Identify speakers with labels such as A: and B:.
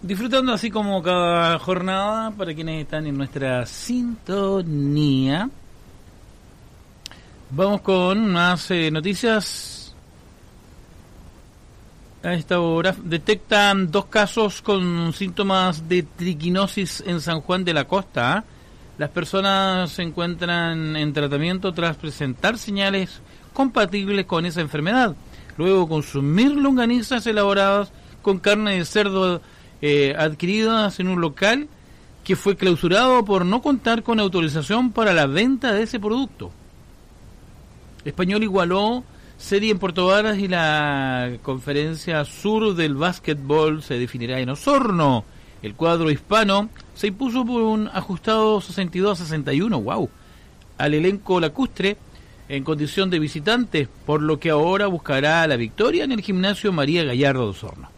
A: Disfrutando así como cada jornada para quienes están en nuestra sintonía. Vamos con más noticias. A esta hora detectan 2 casos con síntomas de triquinosis en San Juan de la Costa. Las personas se encuentran en tratamiento tras presentar señales compatibles con esa enfermedad. Luego consumir longanizas elaboradas con carne de cerdo adquiridas en un local que fue clausurado por no contar con autorización para la venta de ese producto. Español igualó serie en Puerto Varas y la conferencia sur del básquetbol se definirá en Osorno. El cuadro hispano se impuso por un ajustado 62-61, wow, al elenco lacustre en condición de visitante, por lo que ahora buscará la victoria en el gimnasio María Gallardo de Osorno.